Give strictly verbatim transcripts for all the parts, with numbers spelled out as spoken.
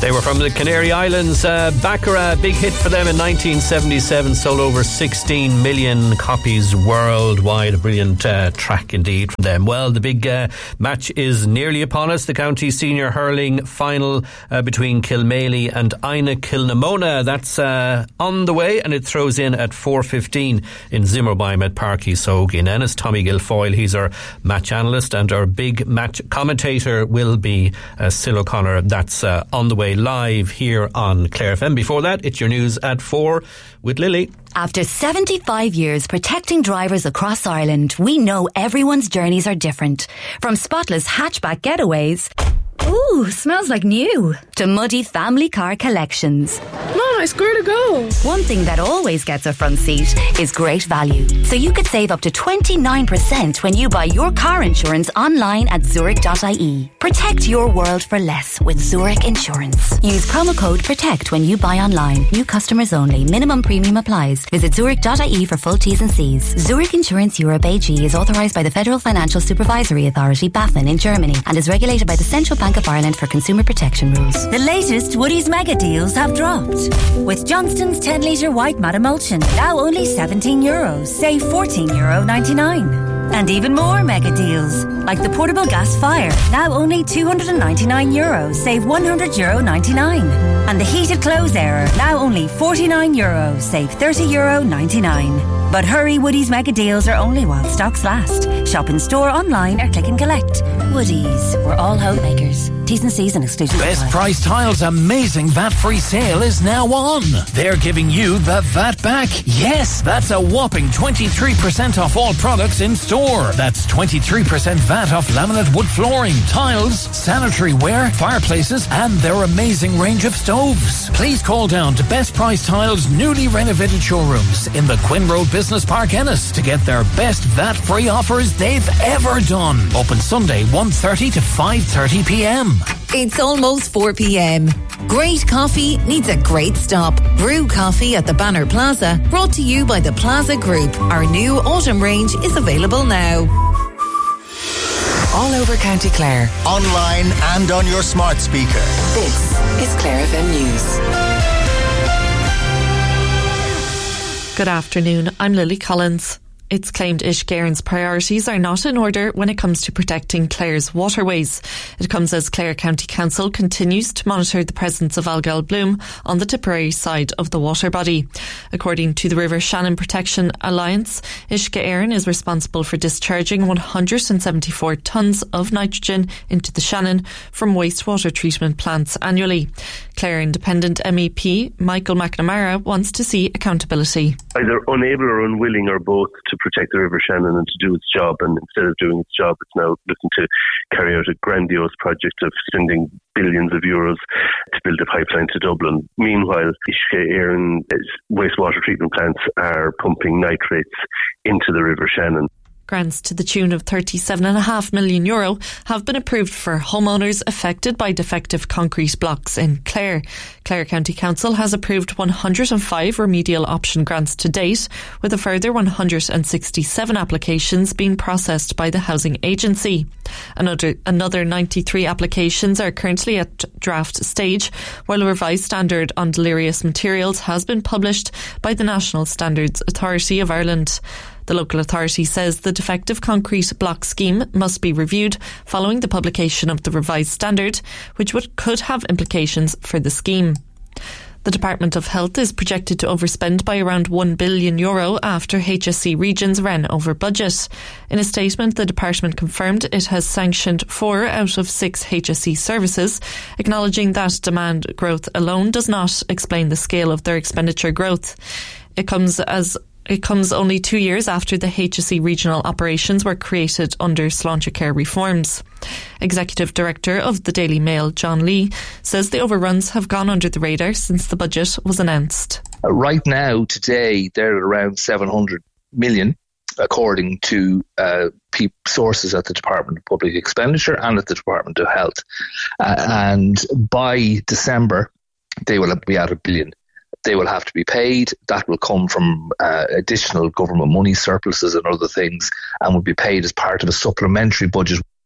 They were from the Canary Islands. Uh, Baccarat, big hit for them in nineteen seventy-seven, sold over sixteen million copies worldwide. A brilliant uh, track indeed from them. Well, the big uh, match is nearly upon us. The county senior hurling final uh, between Kilmaley and Ina Kilnamona. That's uh, on the way, and it throws in at four fifteen in Zimmerbeim at Páirc Uí Sóg in Ennis. Tommy Guilfoyle, he's our match analyst, and our big match commentator will be uh, Sil O'Connor. That's uh, on the way live here on Clare F M. Before that, it's your news at four with Lily. After seventy-five years protecting drivers across Ireland, we know everyone's journeys are different. From spotless hatchback getaways, ooh, smells like new, to muddy family car collections. Mom, it's where to go. One thing that always gets a front seat is great value. So you could save up to twenty-nine percent when you buy your car insurance online at Zurich dot I E. Protect your world for less with Zurich Insurance. Use promo code PROTECT when you buy online. New customers only. Minimum premium applies. Visit Zurich dot I E for full T's and C's. Zurich Insurance Europe A G is authorised by the Federal Financial Supervisory Authority, BaFin, in Germany, and is regulated by the Central Bank of Ireland for consumer protection rules. The latest Woodie's mega deals have dropped. With Johnston's ten litre white matte emulsion, now only seventeen euros, save fourteen euro ninety-nine. And even more mega deals, like the portable gas fire, now only two hundred ninety-nine euros, save one hundred euro ninety-nine. And the heated clothes error, now only forty-nine euros, save thirty euro ninety-nine. But hurry, Woodie's mega deals are only while stocks last. Shop in store, online or click and collect. Woodie's, we're all homemakers. T's and C's and exclusive. Best Price Tiles' amazing V A T-free sale is now on. They're giving you the V A T back. Yes, that's a whopping twenty-three percent off all products in store. That's twenty-three percent V A T off laminate wood flooring, tiles, sanitary ware, fireplaces, and their amazing range of stoves. Please call down to Best Price Tiles' newly renovated showrooms in the Quinn Road Business Park, Ennis, to get their best V A T-free offers they've ever done. Open Sunday one thirty to five thirty p.m. It's almost four p.m. Great coffee needs a great stop. Brew coffee at the Banner Plaza, brought to you by the Plaza Group. Our new autumn range is available now. All over County Clare. Online and on your smart speaker. This is Clare F M News. Good afternoon, I'm Lily Collins. It's claimed Uiscéireann's priorities are not in order when it comes to protecting Clare's waterways. It comes as Clare County Council continues to monitor the presence of algal bloom on the Tipperary side of the water body. According to the River Shannon Protection Alliance, Uiscéireann is responsible for discharging one hundred seventy-four tonnes of nitrogen into the Shannon from wastewater treatment plants annually. Clare Independent M E P Michael McNamara wants to see accountability. Either unable or unwilling or both to protect the River Shannon and to do its job, and instead of doing its job it's now looking to carry out a grandiose project of spending billions of euros to build a pipeline to Dublin. Meanwhile, Uiscéireann wastewater treatment plants are pumping nitrates into the River Shannon. Grants to the tune of thirty-seven point five million euro have been approved for homeowners affected by defective concrete blocks in Clare. Clare County Council has approved one hundred five remedial option grants to date, with a further one hundred sixty-seven applications being processed by the Housing Agency. Another, another ninety-three applications are currently at draft stage, while a revised standard on delirious materials has been published by the National Standards Authority of Ireland. The local authority says the defective concrete block scheme must be reviewed following the publication of the revised standard, which would, could have implications for the scheme. The Department of Health is projected to overspend by around one billion euro after H S C regions ran over budget. In a statement, the department confirmed it has sanctioned four out of six H S C services, acknowledging that demand growth alone does not explain the scale of their expenditure growth. It comes as It comes only two years after the H S C regional operations were created under Sláintecare reforms. Executive Director of the Daily Mail, John Lee, says the overruns have gone under the radar since the budget was announced. Uh, right now, today, they're at around seven hundred million, according to uh, pe- sources at the Department of Public Expenditure and at the Department of Health. Uh, and by December, they will be at a billion. They will have to be paid. That will come from uh, additional government money, surpluses and other things, and will be paid as part of a supplementary budget.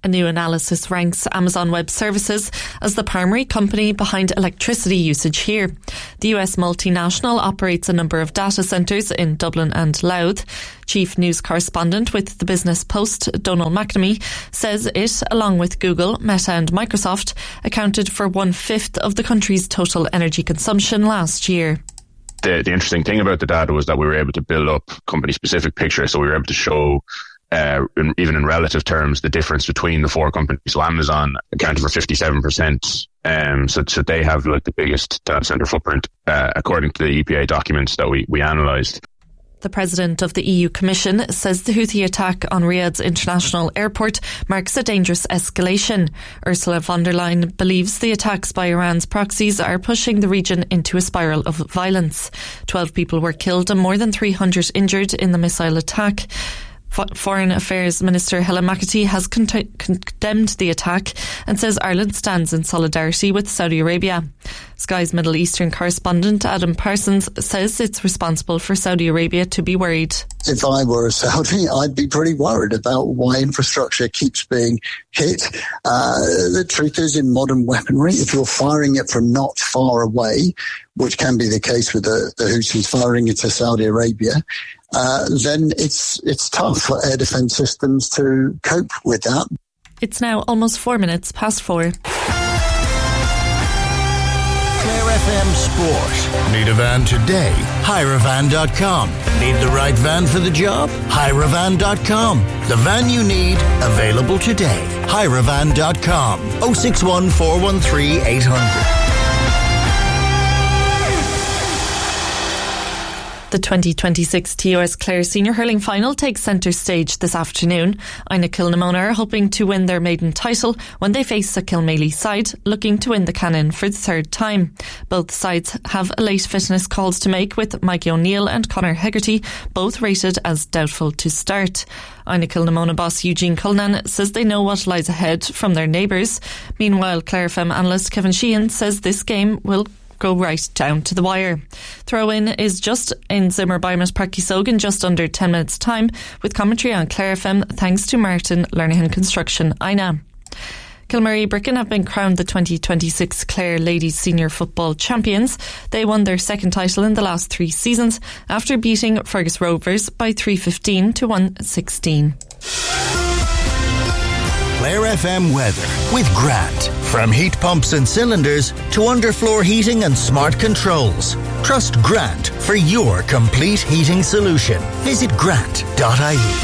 A new analysis ranks Amazon Web Services as the primary company behind electricity usage here. The U S multinational operates a number of data centres in Dublin and Louth. Chief News Correspondent with the Business Post, Donal McNamee, says it, along with Google, Meta and Microsoft, accounted for one-fifth of the country's total energy consumption last year. The, the interesting thing about the data was that we were able to build up company-specific pictures, so we were able to show Uh, in, even in relative terms, the difference between the four companies. So Amazon accounted for fifty-seven percent. Um, so, so they have like the biggest data center footprint, uh, according to the E P A documents that we, we analysed. The president of the E U Commission says the Houthi attack on Riyadh's international airport marks a dangerous escalation. Ursula von der Leyen believes the attacks by Iran's proxies are pushing the region into a spiral of violence. Twelve people were killed and more than three hundred injured in the missile attack. Foreign Affairs Minister Helen McEntee has con- condemned the attack and says Ireland stands in solidarity with Saudi Arabia. Sky's Middle Eastern correspondent Adam Parsons says it's responsible for Saudi Arabia to be worried. If I were a Saudi, I'd be pretty worried about why infrastructure keeps being hit. Uh, the truth is, in modern weaponry, if you're firing it from not far away, which can be the case with the, the Houthis firing it to Saudi Arabia, Uh, then it's it's tough for air defence systems to cope with that. It's now almost four minutes past four. Clare F M Sport. Need a van today? hire a van dot com. Need the right van for the job? hire a van dot com. The van you need, available today. hire a van dot com. oh six one, four one three, eight hundred. The twenty twenty-six T O S Clare Senior Hurling Final takes centre stage this afternoon. Ina Kilnamona are hoping to win their maiden title when they face a Kilmaley side looking to win the Canon for the third time. Both sides have a late fitness calls to make, with Mikey O'Neill and Conor Hegarty both rated as doubtful to start. Ina Kilnamona boss Eugene Cullinan says they know what lies ahead from their neighbours. Meanwhile, Clare F M analyst Kevin Sheehan says this game will go right down to the wire. Throw-in is just in Zimmer Biomet Parky Soag in just under ten minutes' time, with commentary on Clare F M thanks to Martin Lernahan Construction. Ina. Kilmurray Bricken have been crowned the twenty twenty-six Clare Ladies Senior Football Champions. They won their second title in the last three seasons after beating Fergus Rovers by three fifteen to one sixteen. Clare F M weather with Grant. From heat pumps and cylinders to underfloor heating and smart controls. Trust Grant for your complete heating solution. Visit grant dot I E.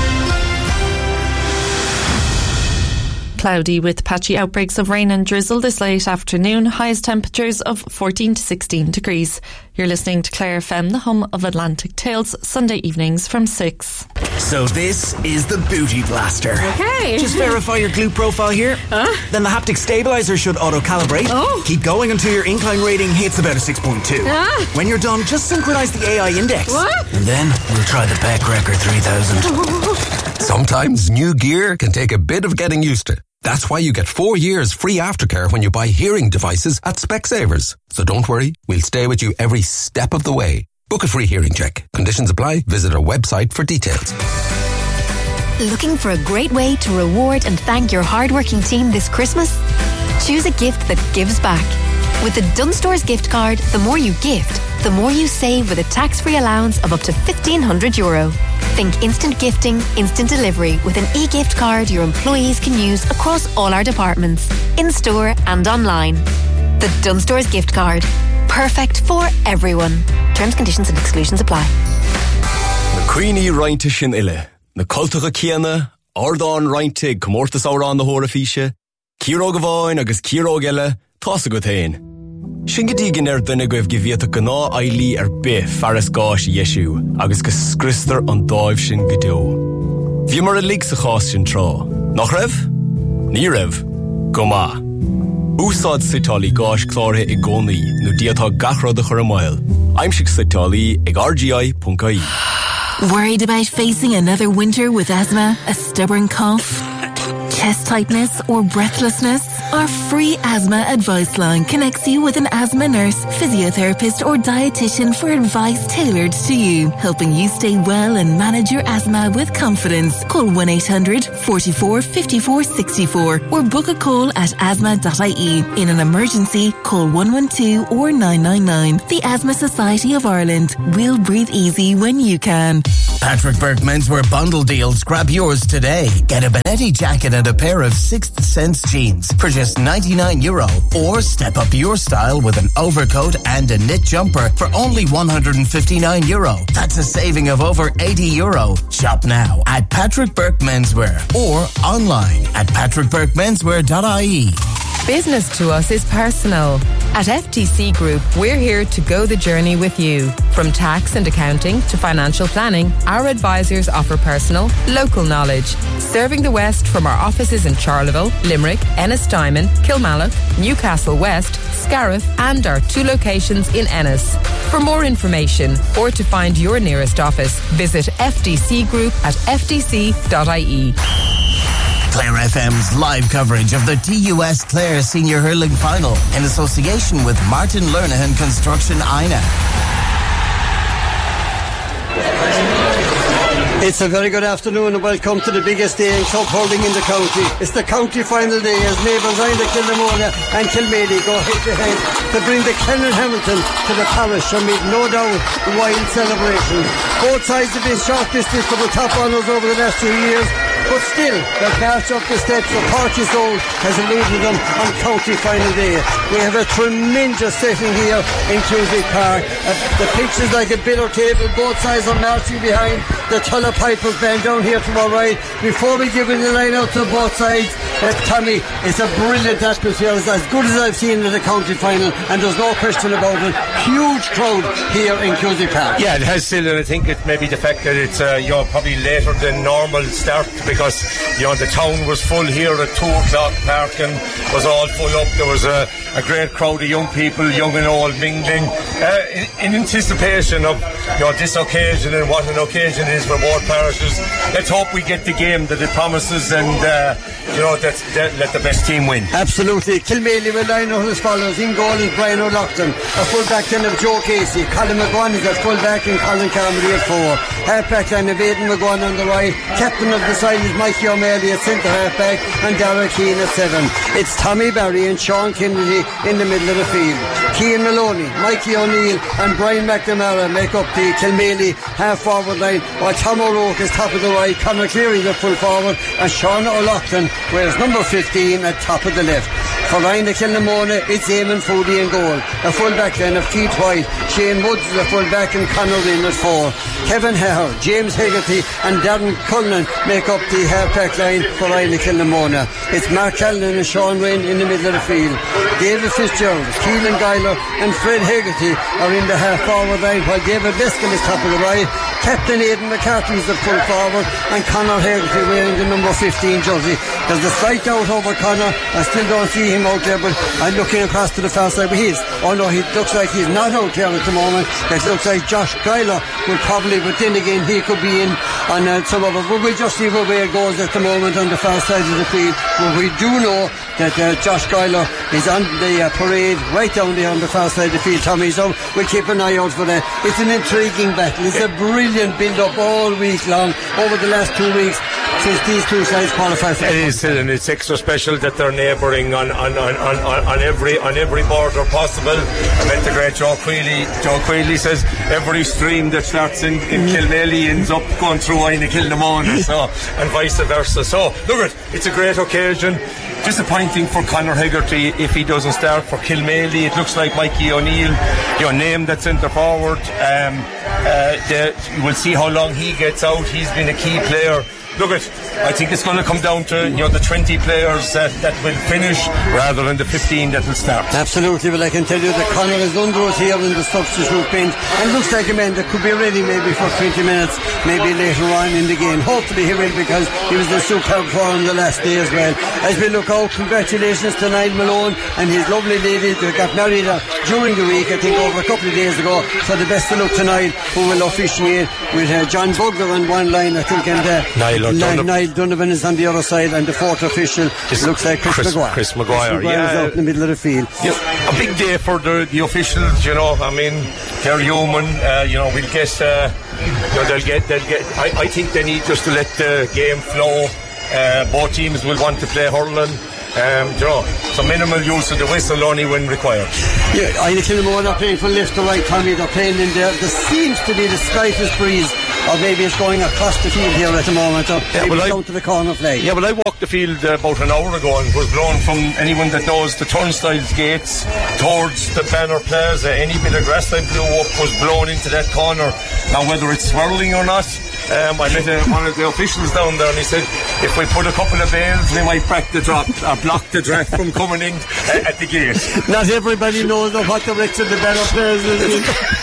Cloudy with patchy outbreaks of rain and drizzle this late afternoon. Highest temperatures of fourteen to sixteen degrees. You're listening to Clare F M, the home of Atlantic Tales, Sunday evenings from six. So this is the Booty Blaster. Okay. Just verify your glute profile here. Huh? Then the haptic stabilizer should auto-calibrate. Oh. Keep going until your incline rating hits about a six point two. Ah. When you're done, just synchronize the A I index. What? And then we'll try the Beck Record three thousand. Sometimes new gear can take a bit of getting used to. That's why you get four years free aftercare when you buy hearing devices at Specsavers. So don't worry, we'll stay with you every step of the way. Book a free hearing check. Conditions apply. Visit our website for details. Looking for a great way to reward and thank your hardworking team this Christmas? Choose a gift that gives back. With the Dunstores gift card, the more you gift, the more you save with a tax-free allowance of up to fifteen hundred euro. Think instant gifting, instant delivery with an e-gift card your employees can use across all our departments, in-store and online. The Dunstores gift card. Perfect for everyone. Terms, conditions and exclusions apply. Na Queenie Reinta Shin Ille. Na Cultura Kiana, Ordon Reintig, Comortas Auran the Horafisha, Kiro Gavoin, Agus Kiro Gella, Tossa Gutain. Shingadigin er dunne goif giviata gana aili er be faras gosh yeshu, agus gus skrister an daif shin gado. Vi mar a lig sa chas shin tra. Nach rev? Ni rev? Goma. Úsad sitali gosh klare I goni, nu diata gachra de churamail. I'm shik sitali ag R G I dot I E. Worried about facing another winter with asthma, a stubborn cough? chest tightness or breathlessness? Our free asthma advice line connects you with an asthma nurse, physiotherapist or dietitian for advice tailored to you, helping you stay well and manage your asthma with confidence. Call one eight hundred, four four, five four six four or book a call at asthma dot I E. In an emergency, call one one two or nine nine nine. The Asthma Society of Ireland. We'll breathe easy when you can. Patrick Burke Menswear Bundle Deals. Grab yours today. Get a Benetti jacket and a pair of Sixth Sense jeans for just ninety-nine euro. Or step up your style with an overcoat and a knit jumper for only one hundred fifty-nine euro. That's a saving of over eighty euro. Shop now at Patrick Burke Menswear or online at patrick burke menswear dot I E. Business to us is personal. At F T C Group, we're here to go the journey with you. From tax and accounting to financial planning, our advisors offer personal, local knowledge, serving the West from our offices in Charleville, Limerick, Ennistimon, Kilmallock, Newcastle West, Scariff and our two locations in Ennis. For more information or to find your nearest office, visit F T C Group at f t c dot I E. Clare F M's live coverage of the T U S Clare Senior Hurling Final in association with Martin Lernahan Construction I N A. It's a very good afternoon and welcome to the biggest day in club hurling in the county. It's the county final day as neighbours Ina Kilnamona and Kilmaley go head to head to bring the Kennan Hamilton to the parish amid no doubt wild celebrations. Both sides have been shortlisted for the top honours over the last two years, but still they'll march up the steps of Porteous Old has eluded them on county final day. We have a tremendous setting here in Cusack Park. Uh, the pitch is like a billiard table. Both sides are marching behind the Tulla Pipers band down here to our right. Before we give it the line out to both sides, uh, Tommy, it's a brilliant atmosphere. It's as good as I've seen in the county final, and there's no question about it. Huge crowd here in Cusack Park. Yeah, it has still, and I think it may be the fact that it's uh, you know, probably later than normal start, because you know the town was full here at two o'clock. Parkin was all full up. There was a, a great crowd of young people, young and old, mingling uh, in, in anticipation of you know this occasion and what an occasion it is for both parishes. Let's hope we get the game that it promises, and uh, you know that, that let the best team win. Absolutely. Kilmaley will line out as follows. In goal is Brian O'Loughlin, a full back then of Joe Casey. Colin McGuan is at full back and Colin Carmody at four. Half back line of Aidan McGuan on the right. Captain of the side is Mikey O'Malley at centre half back and Darragh Keane at seven. It's Tommy Barry and Sean Kennedy in the middle of the field. Keane Maloney, Mikey O'Neill and Brian McNamara make up the Kilmaley half forward line, while Tom O'Rourke is top of the right, Conor Cleary the full forward, and Sean O'Loughlin wears number fifteen at top of the left. For Ina Kilnamona, it's Eamon Foodie in goal. A full back line of Keith White, Shane Woods is a full back and Conor Wynn at four. Kevin Hare, James Hegarty and Darren Cullen make up the half back line for Ina Kilnamona. It's Mark Callan and Sean Wynn in the middle of the field. David Fitzgerald, Keelan Guyler and Fred Hegarty are in the half forward line, while David Leskin is top of the right. Captain Aidan McCarthy is the full forward and Conor Hegarty wearing the number fifteen jersey. There's a slight doubt over Conor. I still don't see him out there, but I'm looking across to the far side, but he is. Oh no, he looks like he's not out there at the moment. It looks like Josh Guyler will probably, but then again he could be in on uh, some of it. But we'll just see where it goes at the moment on the far side of the field. But we do know that uh, Josh Guyler is on the uh, parade right down there on the far side of the field, Tommy, so we'll keep an eye out for that. It's an intriguing battle. It's a brilliant build-up all week long, over the last two weeks since these two sides qualified for it is, and it's extra special that they're neighbouring on, on, on, on, on every on every border possible. I met the great Joe Quealy. Joe Quealy says every stream that starts in, in Kilmaley ends up going through Ina Kilnamona, so, and vice versa. So look at, it's a great occasion. Disappointing for Conor Hegarty if he doesn't start. For Kilmaley, it looks like Mikey O'Neill, you know, named at centre forward. Um, uh, the, we'll see how long he gets out. He's been a key player. Look at, I think it's going to come down to you know the twenty players that, that will finish rather than the fifteen that will start. Absolutely, but I can tell you that Conor is under us here in the substitute bench and looks like a man that could be ready maybe for twenty minutes, maybe later on in the game. Hopefully he will, because he was in superb form the last day as well. As we look out, congratulations to Niall Malone and his lovely lady that got married uh, during the week, I think over a couple of days ago. So the best of luck tonight, who will officiate with uh, John Bugler on one line, I think, and uh, Niall Niall, Niall Donovan is on the other side, and the fourth official looks like Chris, Chris Maguire. Chris Maguire, Chris Maguire's yeah. out in the middle of the field. Yeah, a big day for the, the officials, you know. I mean, they're human. Uh, you know, we'll get. Uh, you know, they'll get. They'll get. I, I think they need just to let the game flow. Uh, both teams will want to play hurling. Um, you know, so minimal use of the whistle only when required. Yeah, I think Kilmore not playing from left to right, Tommy. They're playing in there. There seems to be the slightest breeze, or maybe it's going across the field here at the moment, or yeah, maybe well, down I, to the corner flag. Yeah, well, I walked the field uh, about an hour ago and was blown from anyone that knows the turnstiles gates towards the Banner Plaza. Any bit of grass I blew up was blown into that corner. Now, whether it's swirling or not, Um, I met uh, one of the officials down there, and he said if we put a couple of bales we might back the drop or block the draft from coming in uh, at the gate. Not everybody knows of what direction the Banner Plaza is.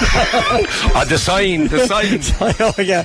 uh, the sign the sign oh yeah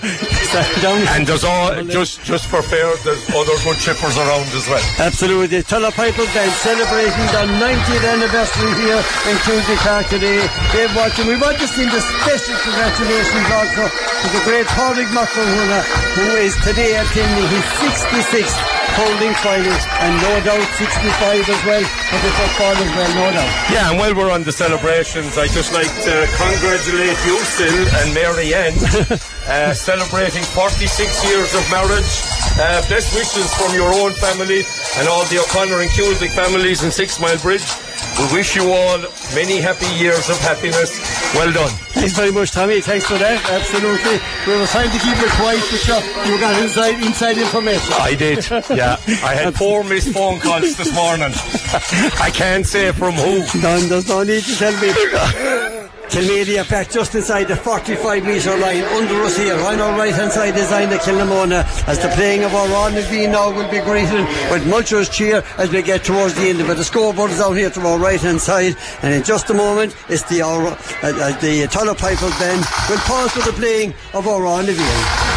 and there's all just just for fair there's other good chippers around as well. Absolutely. Tulla Piper Band celebrating their ninetieth anniversary here in Tuesday Park today. Dave Watson, we want to send a special congratulations also to the great Horrick Muckle who is today attending his sixty-sixth holding finals, and no doubt sixty-five as well for the football as well, no doubt. Yeah, and while we're on the celebrations, I'd just like to congratulate you, Sil, and Mary Ann, uh, celebrating forty-six years of marriage. Uh, best wishes from your own family and all the O'Connor and Cusick families in Six Mile Bridge. We wish you all many happy years of happiness. Well done. Thanks very much, Tommy. Thanks for that. Absolutely. We were trying to keep it quiet, but you got inside inside information. I did. Yeah. I had four missed phone calls this morning. I can't say from who. No, there's no need to tell me. Kilmaley back just inside the forty-five metre line under us here on our right hand side is Ina Kilnamona, as the playing of our Ron V now will be greeted with Mulcher's cheer as we get towards the end of it. The scoreboard is out here to our right hand side, and in just a moment it's the uh, uh, the Tulla Piper Band will pause for the playing of our Ron V.